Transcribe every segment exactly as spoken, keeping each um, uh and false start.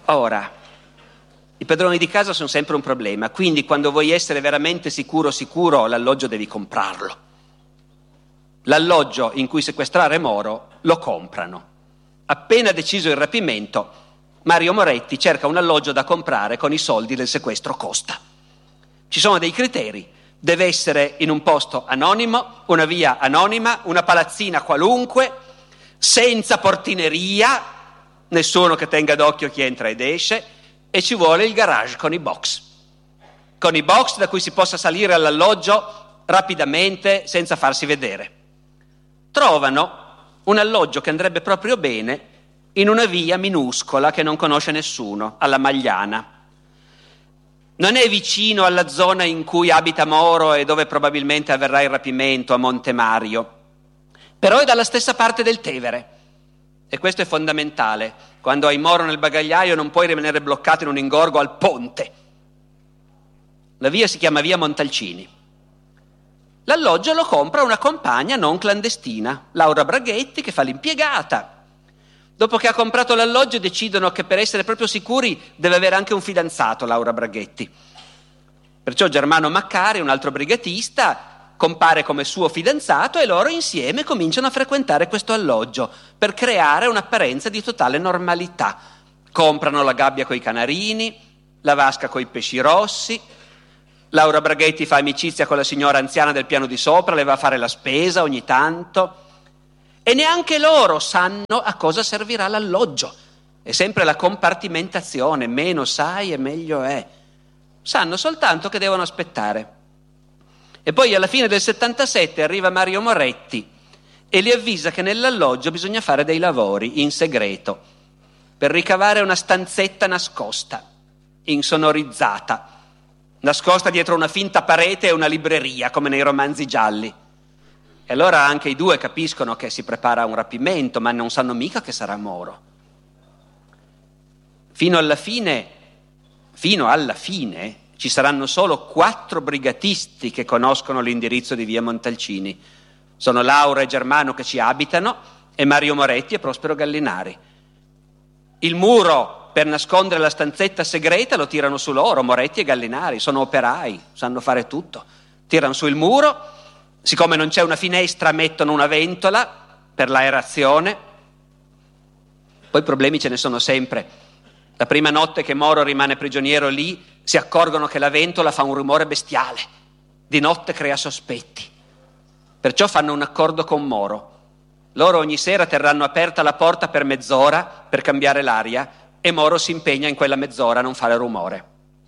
Ora, i padroni di casa sono sempre un problema, quindi quando vuoi essere veramente sicuro sicuro l'alloggio devi comprarlo. L'alloggio in cui sequestrare Moro lo comprano. Appena deciso il rapimento, Mario Moretti cerca un alloggio da comprare con i soldi del sequestro Costa. Ci sono dei criteri: deve essere in un posto anonimo, una via anonima, una palazzina qualunque, senza portineria, nessuno che tenga d'occhio chi entra ed esce, e ci vuole il garage con i box. Con i box da cui si possa salire all'alloggio rapidamente senza farsi vedere. Trovano un alloggio che andrebbe proprio bene in una via minuscola che non conosce nessuno, alla Magliana. Non è vicino alla zona in cui abita Moro e dove probabilmente avverrà il rapimento, a Monte Mario, però è dalla stessa parte del Tevere. E questo è fondamentale. Quando hai Moro nel bagagliaio non puoi rimanere bloccato in un ingorgo al ponte. La via si chiama via Montalcini. L'alloggio lo compra una compagna non clandestina, Laura Braghetti, che fa l'impiegata. Dopo che ha comprato l'alloggio decidono che per essere proprio sicuri deve avere anche un fidanzato, Laura Braghetti. Perciò Germano Maccari, un altro brigatista, compare come suo fidanzato e loro insieme cominciano a frequentare questo alloggio per creare un'apparenza di totale normalità. Comprano la gabbia coi canarini, la vasca coi pesci rossi, Laura Braghetti fa amicizia con la signora anziana del piano di sopra, le va a fare la spesa ogni tanto e neanche loro sanno a cosa servirà l'alloggio. È sempre la compartimentazione, meno sai e meglio è. Sanno soltanto che devono aspettare. E poi alla fine del settantasette arriva Mario Moretti e li avvisa che nell'alloggio bisogna fare dei lavori in segreto per ricavare una stanzetta nascosta, insonorizzata, nascosta dietro una finta parete e una libreria, come nei romanzi gialli. E allora anche i due capiscono che si prepara un rapimento, ma non sanno mica che sarà Moro. Fino alla fine, fino alla fine, ci saranno solo quattro brigatisti che conoscono l'indirizzo di via Montalcini. Sono Laura e Germano che ci abitano e Mario Moretti e Prospero Gallinari. Il muro per nascondere la stanzetta segreta lo tirano su loro, Moretti e Gallinari, sono operai, sanno fare tutto. Tirano su il muro, siccome non c'è una finestra mettono una ventola per l'aerazione. Poi problemi ce ne sono sempre. La prima notte che Moro rimane prigioniero lì si accorgono che la ventola fa un rumore bestiale, di notte crea sospetti. Perciò fanno un accordo con Moro. Loro ogni sera terranno aperta la porta per mezz'ora per cambiare l'aria e Moro si impegna in quella mezz'ora a non fare rumore.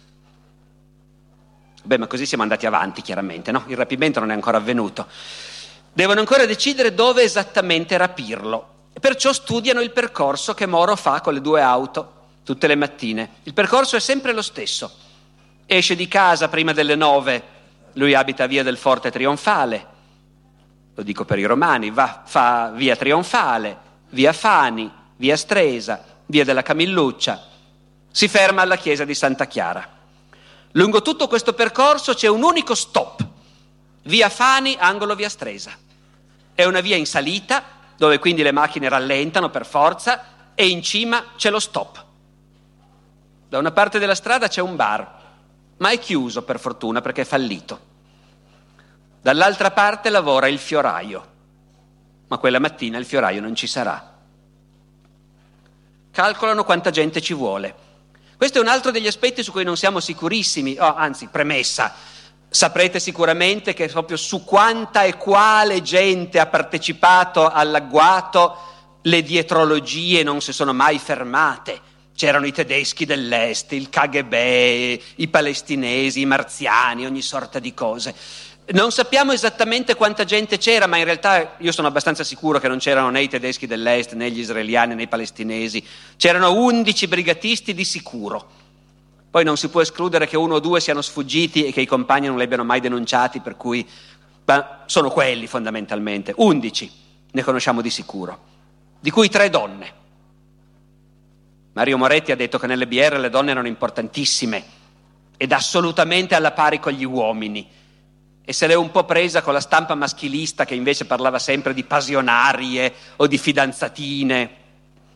Beh, ma così siamo andati avanti, chiaramente, no? Il rapimento non è ancora avvenuto. Devono ancora decidere dove esattamente rapirlo. E perciò studiano il percorso che Moro fa con le due auto tutte le mattine. Il percorso è sempre lo stesso. Esce di casa prima delle nove, lui abita via del Forte Trionfale, lo dico per i romani, va, fa via Trionfale, via Fani, via Stresa, via della Camilluccia, si ferma alla chiesa di Santa Chiara. Lungo tutto questo percorso c'è un unico stop, via Fani, angolo via Stresa. È una via in salita, dove quindi le macchine rallentano per forza, e in cima c'è lo stop. Da una parte della strada c'è un bar, ma è chiuso per fortuna perché è fallito. Dall'altra parte lavora il fioraio, ma quella mattina il fioraio non ci sarà. Calcolano quanta gente ci vuole. Questo è un altro degli aspetti su cui non siamo sicurissimi, oh, anzi, premessa. Saprete sicuramente che proprio su quanta e quale gente ha partecipato all'agguato le dietrologie non si sono mai fermate. C'erano i tedeschi dell'est, il K G B, i palestinesi, i marziani, ogni sorta di cose. Non sappiamo esattamente quanta gente c'era, ma in realtà io sono abbastanza sicuro che non c'erano né i tedeschi dell'est, né gli israeliani, né i palestinesi. C'erano undici brigatisti di sicuro. Poi non si può escludere che uno o due siano sfuggiti e che i compagni non li abbiano mai denunciati, per cui ma sono quelli fondamentalmente. Undici ne conosciamo di sicuro, di cui tre donne. Mario Moretti ha detto che nelle B R le donne erano importantissime ed assolutamente alla pari con gli uomini, e se l'è un po' presa con la stampa maschilista che invece parlava sempre di passionarie o di fidanzatine.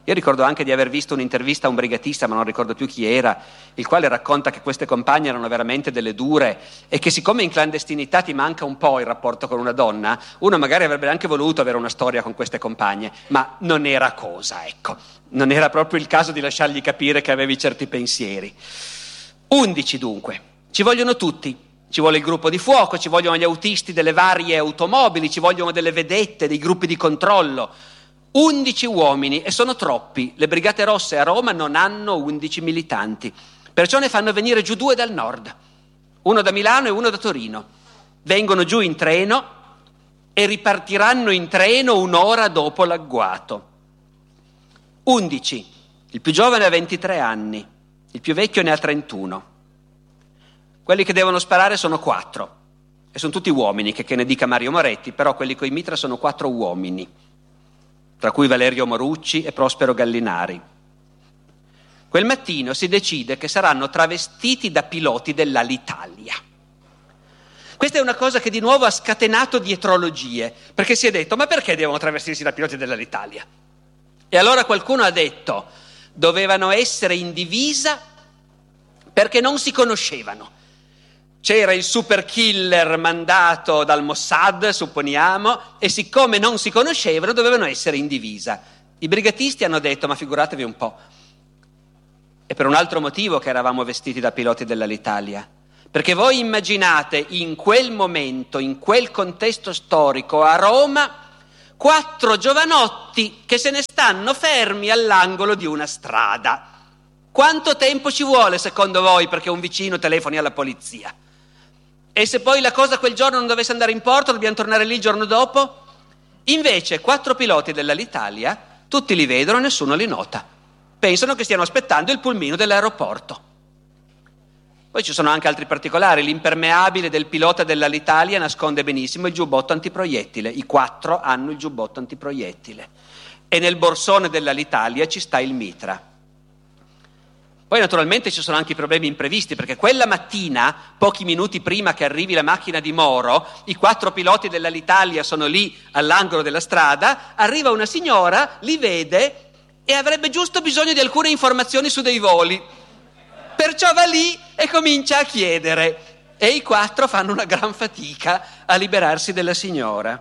Io ricordo anche di aver visto un'intervista a un brigatista, ma non ricordo più chi era, il quale racconta che queste compagne erano veramente delle dure e che siccome in clandestinità ti manca un po' il rapporto con una donna, uno magari avrebbe anche voluto avere una storia con queste compagne, ma non era cosa, ecco. Non era proprio il caso di lasciargli capire che avevi certi pensieri. Undici dunque, ci vogliono tutti. Ci vuole il gruppo di fuoco, ci vogliono gli autisti delle varie automobili, ci vogliono delle vedette, dei gruppi di controllo. Undici uomini, e sono troppi. Le Brigate Rosse a Roma non hanno undici militanti, perciò ne fanno venire giù due dal nord, uno da Milano e uno da Torino. Vengono giù in treno e ripartiranno in treno un'ora dopo l'agguato. Undici, il più giovane ha ventitré anni, il più vecchio ne ha trentuno. Quelli che devono sparare sono quattro, e sono tutti uomini, che, che ne dica Mario Moretti, però quelli coi mitra sono quattro uomini, tra cui Valerio Morucci e Prospero Gallinari. Quel mattino si decide che saranno travestiti da piloti dell'Alitalia. Questa è una cosa che di nuovo ha scatenato dietrologie, perché si è detto, ma perché devono travestirsi da piloti dell'Alitalia? E allora qualcuno ha detto, dovevano essere in divisa perché non si conoscevano. C'era il super killer mandato dal Mossad, supponiamo, e siccome non si conoscevano dovevano essere in divisa. I brigatisti hanno detto, ma figuratevi un po', è per un altro motivo che eravamo vestiti da piloti dell'Alitalia. Perché voi immaginate in quel momento, in quel contesto storico a Roma, quattro giovanotti che se ne stanno fermi all'angolo di una strada. Quanto tempo ci vuole secondo voi perché un vicino telefoni alla polizia? E se poi la cosa quel giorno non dovesse andare in porto, dobbiamo tornare lì il giorno dopo? Invece quattro piloti dell'Alitalia, tutti li vedono e nessuno li nota. Pensano che stiano aspettando il pulmino dell'aeroporto. Poi ci sono anche altri particolari. L'impermeabile del pilota dell'Alitalia nasconde benissimo il giubbotto antiproiettile. I quattro hanno il giubbotto antiproiettile. E nel borsone dell'Alitalia ci sta il mitra. Poi naturalmente ci sono anche i problemi imprevisti, perché quella mattina, pochi minuti prima che arrivi la macchina di Moro, i quattro piloti dell'Alitalia sono lì all'angolo della strada, arriva una signora, li vede e avrebbe giusto bisogno di alcune informazioni su dei voli. Perciò va lì e comincia a chiedere, e i quattro fanno una gran fatica a liberarsi della signora.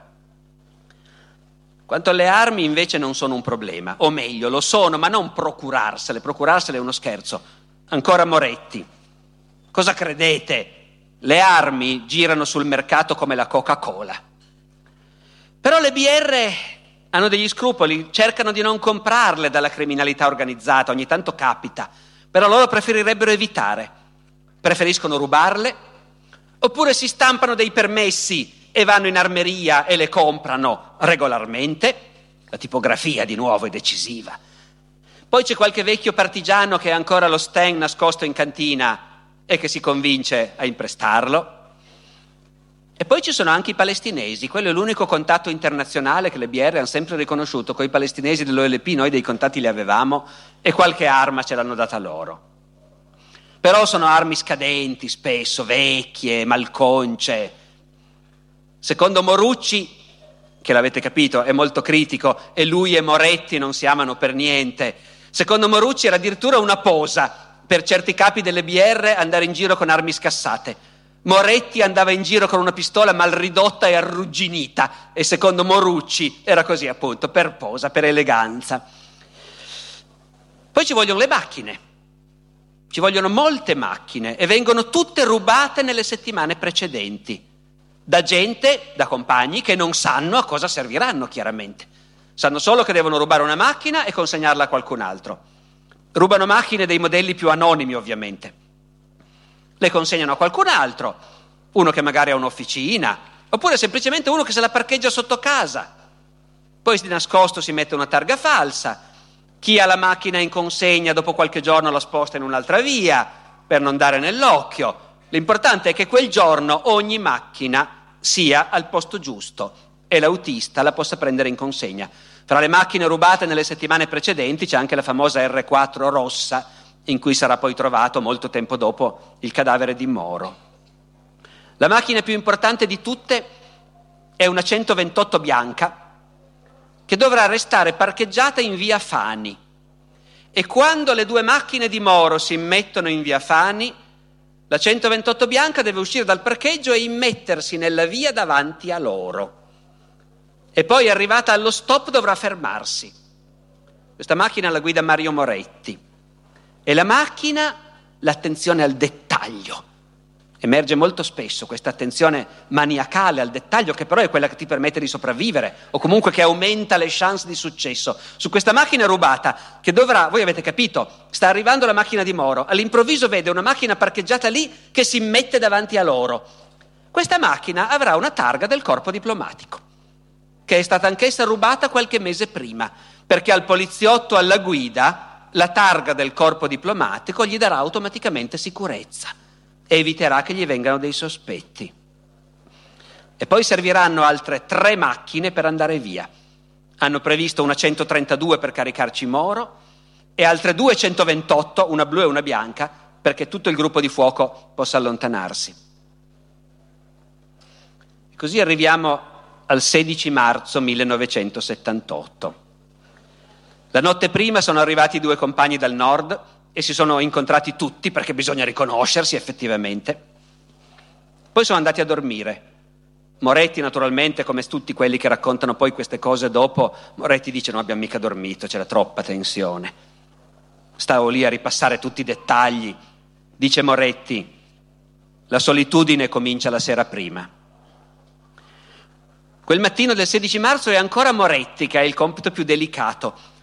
Quanto alle armi invece non sono un problema, o meglio, lo sono, ma non procurarsele, procurarsele è uno scherzo. Ancora Moretti. Cosa credete? Le armi girano sul mercato come la Coca-Cola. Però le B R hanno degli scrupoli, cercano di non comprarle dalla criminalità organizzata, ogni tanto capita, però loro preferirebbero evitare. Preferiscono rubarle, oppure si stampano dei permessi e vanno in armeria e le comprano regolarmente. La tipografia di nuovo è decisiva. Poi c'è qualche vecchio partigiano che ha ancora lo Sten nascosto in cantina e che si convince a imprestarlo. E poi ci sono anche i palestinesi. Quello è l'unico contatto internazionale che le B R hanno sempre riconosciuto. Con i palestinesi dell'O L P noi dei contatti li avevamo e qualche arma ce l'hanno data loro. Però sono armi scadenti spesso, vecchie, malconce. Secondo Morucci, che l'avete capito, è molto critico, e lui e Moretti non si amano per niente. Secondo Morucci era addirittura una posa per certi capi delle B R andare in giro con armi scassate. Moretti andava in giro con una pistola mal ridotta e arrugginita, e secondo Morucci era così appunto, per posa, per eleganza. Poi ci vogliono le macchine. Ci vogliono molte macchine e vengono tutte rubate nelle settimane precedenti. Da gente, da compagni che non sanno a cosa serviranno, chiaramente. Sanno solo che devono rubare una macchina e consegnarla a qualcun altro. Rubano macchine dei modelli più anonimi, ovviamente. Le consegnano a qualcun altro, uno che magari ha un'officina, oppure semplicemente uno che se la parcheggia sotto casa. Poi di nascosto si mette una targa falsa. Chi ha la macchina in consegna dopo qualche giorno la sposta in un'altra via per non dare nell'occhio. L'importante è che quel giorno ogni macchina sia al posto giusto e l'autista la possa prendere in consegna. Tra le macchine rubate nelle settimane precedenti c'è anche la famosa R quattro rossa, in cui sarà poi trovato molto tempo dopo il cadavere di Moro. La macchina più importante di tutte è una centoventotto bianca che dovrà restare parcheggiata in via Fani, E quando le due macchine di Moro si immettono in via Fani, la centoventotto bianca deve uscire dal parcheggio e immettersi nella via davanti a loro. E poi, arrivata allo stop, dovrà fermarsi. Questa macchina la guida Mario Moretti. E la macchina, l'attenzione al dettaglio. Emerge molto spesso questa attenzione maniacale al dettaglio, che però è quella che ti permette di sopravvivere, o comunque che aumenta le chance di successo. Su questa macchina rubata, che dovrà, voi avete capito, sta arrivando la macchina di Moro, all'improvviso vede una macchina parcheggiata lì che si mette davanti a loro. Questa macchina avrà una targa del corpo diplomatico, che è stata anch'essa rubata qualche mese prima, perché al poliziotto alla guida la targa del corpo diplomatico gli darà automaticamente sicurezza e eviterà che gli vengano dei sospetti. E poi serviranno altre tre macchine per andare via. Hanno previsto una centotrentadue per caricarci Moro e altre due centoventotto, una blu e una bianca, perché tutto il gruppo di fuoco possa allontanarsi. E così arriviamo al sedici marzo millenovecentosettantotto. La notte prima sono arrivati due compagni dal nord e si sono incontrati tutti, perché bisogna riconoscersi effettivamente. Poi sono andati a dormire. Moretti, naturalmente, come tutti quelli che raccontano poi queste cose dopo, Moretti dice: non abbiamo mica dormito, c'era troppa tensione. Stavo lì a ripassare tutti i dettagli. Dice Moretti: la solitudine comincia la sera prima. Quel mattino del sedici marzo è ancora Moretti che ha il compito più delicato,